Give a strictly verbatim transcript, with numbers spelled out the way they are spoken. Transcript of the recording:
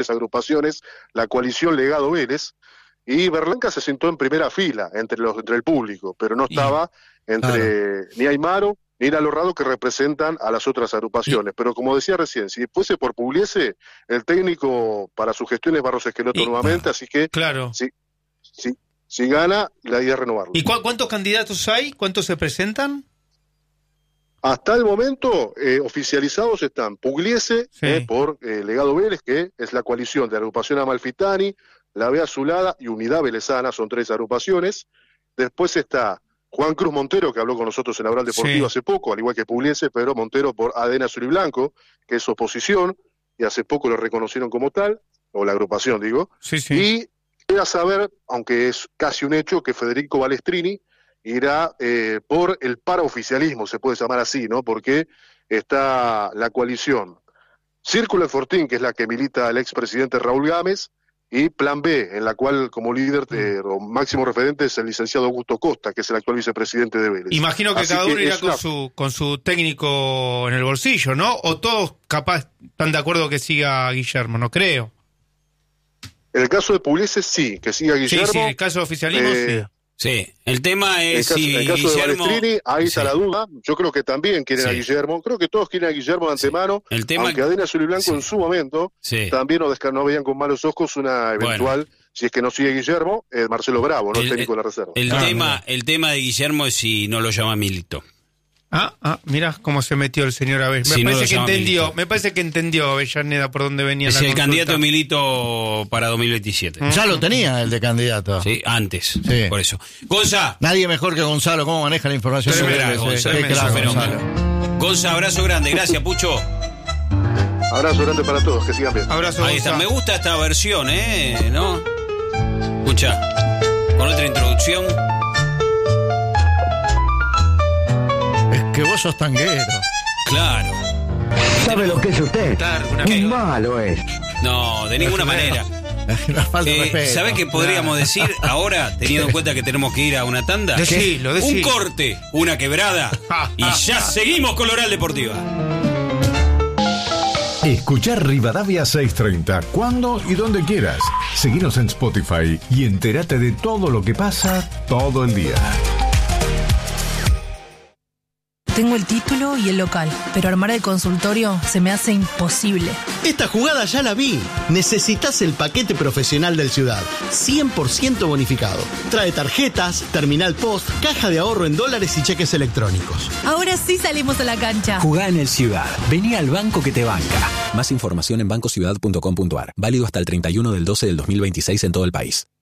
agrupaciones, la coalición Legado Vélez, y Berlanga se sentó en primera fila entre los entre el público, pero no estaba y, entre claro. ni Aymaro ni Lalo Rado, que representan a las otras agrupaciones. Y, pero como decía recién, si fuese por Pugliese, el técnico para su gestión es Barros Esqueloto y, nuevamente, así que claro. si, si, si gana, la idea es renovarlo. ¿Y cu- cuántos candidatos hay? ¿Cuántos se presentan? Hasta el momento, eh, oficializados están Pugliese, sí. eh, por eh, Legado Vélez, que es la coalición de la agrupación Amalfitani, La B Azulada y Unidad Velezana, son tres agrupaciones. Después está Juan Cruz Montero, que habló con nosotros en Laboral Deportivo sí. hace poco, al igual que Pugliese, pero Montero por A D N Azul y Blanco, que es oposición, y hace poco lo reconocieron como tal, o la agrupación, digo. Sí, sí. Y queda saber, aunque es casi un hecho, que Federico Balestrini irá eh, por el paraoficialismo, se puede llamar así, ¿no? Porque está la coalición Círculo de Fortín, que es la que milita el expresidente Raúl Gámez, y Plan B, en la cual como líder eh, o máximo referente es el licenciado Augusto Costa, que es el actual vicepresidente de Vélez. Imagino que Así cada que uno irá con, una... su, con su técnico en el bolsillo, ¿no? O todos capaz están de acuerdo que siga Guillermo, no creo. En el caso de Pugliese sí, que siga Guillermo. Sí, sí, el caso de oficialismo eh, sí. Sí, el tema es en si el caso Guillermo... de Balestrini, ahí está sí. la duda. Yo creo que también quieren sí. a Guillermo. Creo que todos quieren a Guillermo de antemano. Sí. El tema... Aunque A D N Azul y Blanco sí. en su momento sí. también no, desca- no veían con malos ojos una eventual, bueno. si es que no sigue Guillermo, eh, Marcelo Bravo, ¿no? El, el técnico de la reserva. El, ah, tema, el tema de Guillermo es si no lo llama Milito. Ah, ah, mira cómo se metió el señor Avellaneda. Me, si parece no que entendió, Milito. me parece que entendió Avellaneda por dónde venía es la el consulta. Candidato Milito para dos mil veintisiete. ¿Mm? Ya lo tenía el de candidato. Sí, antes, sí. por eso. Gonza. Nadie mejor que Gonzalo, cómo maneja la información. Sí, verá, Gonzalo, sí, claro, Gonzalo. Gonza, abrazo grande, gracias Pucho. Abrazo grande para todos, que sigan bien. Abrazo, Ahí está, me gusta esta versión, ¿eh? ¿No? Escucha, con otra introducción. Que vos sos tanguero. Claro. ¿Sabe lo que es usted? Qué malo es. No, de ninguna manera. Eh, ¿Sabés qué podríamos decir ahora, teniendo en cuenta que tenemos que ir a una tanda? Decilo, decilo. Un corte, una quebrada y ya seguimos con la Oral Deportiva. Escuchar Rivadavia seiscientos treinta cuando y donde quieras. Seguinos en Spotify y entérate de todo lo que pasa todo el día. Tengo el título y el local, pero armar el consultorio se me hace imposible. Esta jugada ya la vi. Necesitas el paquete profesional del Ciudad, cien por ciento bonificado. Trae tarjetas, terminal post, caja de ahorro en dólares y cheques electrónicos. Ahora sí salimos a la cancha. Jugá en el Ciudad. Vení al banco que te banca. Más información en banco ciudad punto com punto a r. Válido hasta el treinta y uno del doce del dos mil veintiséis en todo el país.